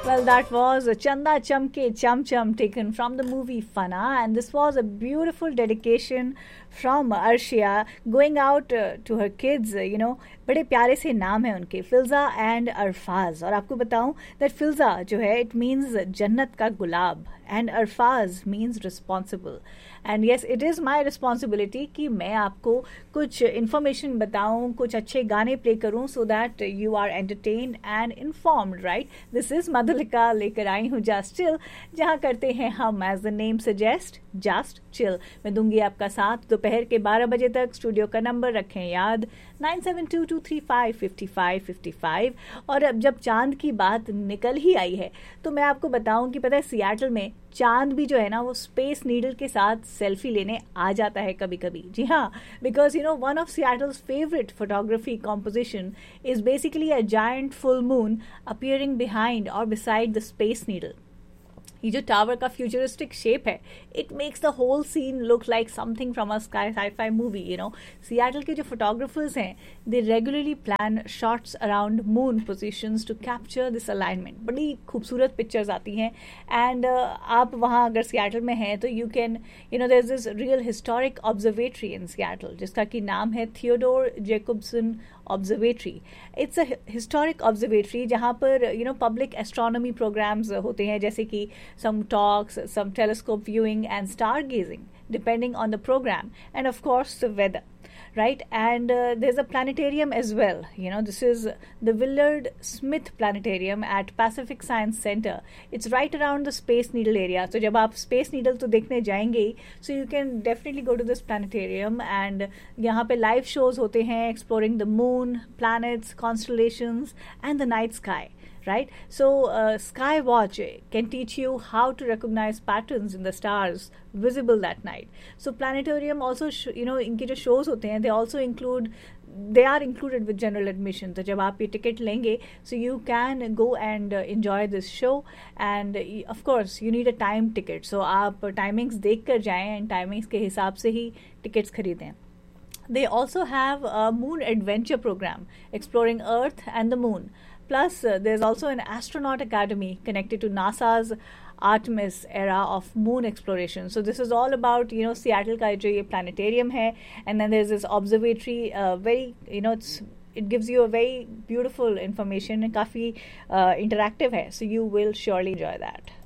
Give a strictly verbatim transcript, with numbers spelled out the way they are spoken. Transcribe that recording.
Well, that was Chanda Chamke Cham Cham taken from the movie Fana, and this was a beautiful dedication from Arshia going out uh, to her kids. uh, You know, बड़े प्यारे से नाम है उनके, Filza and Arfaz. और आपको बताऊं that Filza जो है इट मीन्स जन्नत का गुलाब and Arfaz means responsible. And yes, it is my responsibility कि मैं आपको कुछ इन्फॉर्मेशन बताऊं, कुछ अच्छे गाने प्ले करूं so that you are entertained and informed, right. This is Madhulika लेकर आई हूँ जस्ट चिल, जहाँ करते हैं हम as the name suggest just chill. मैं दूंगी आपका साथ दोपहर के बारह बजे तक. स्टूडियो का नंबर रखें याद, nine seven to to three five fifty five fifty five. और अब जब चांद की बात निकल ही आई है तो मैं आपको बताऊं कि पता है सियाटल में चांद भी जो है ना वो स्पेस नीडल के साथ सेल्फी लेने आ जाता है कभी कभी. जी हाँ, because you know one of सियाटल्स favourite photography composition is basically a giant full moon appearing behind और बिसाइड द स्पेस नीडल. ये जो टावर का फ्यूचरिस्टिक शेप है it makes the whole scene look like something from a sky sci-fi movie. You know, Seattle के जो photographers हैं दे regularly plan shots around moon positions to capture this alignment. बड़ी खूबसूरत pictures आती हैं. And uh, आप वहाँ अगर सियाटल में हैं तो you can you know there is this real historic observatory in Seattle जिसका कि नाम है Theodore जेकोब्सन observatory. It's a historic observatory जहाँ पर you know public astronomy programmes होते हैं, जैसे कि some talks, some telescope viewing and stargazing depending on the program, and of course the weather, right. And uh, there's a planetarium as well. You know, this is the Willard Smith Planetarium at Pacific Science Center. It's right around the Space Needle area. So जब आप Space Needle तो देखने जाएंगे, so you can definitely go to this planetarium, and यहाँ पे live shows होते हैं exploring the moon, planets, constellations and the night sky. Right? So uh, Skywatch can teach you how to recognize patterns in the stars visible that night. So planetarium also, sh- you know, इनके जो shows होते हैं they also include they are included with general admission. तो जब आप ये ticket लेंगे so you can go and uh, enjoy this show, and uh, of course you need a time ticket. So आप timings देख कर जाएं and timings के हिसाब से ही tickets खरीदें. They also have a moon adventure program exploring Earth and the moon. Plus, uh, there's also an astronaut academy connected to NASA's Artemis era of moon exploration. So this is all about, you know, Seattle का जो ये planetarium है, and then there's this observatory, uh, very, you know, it's it gives you a very beautiful information, काफ़ी uh, interactive है. So you will surely enjoy that.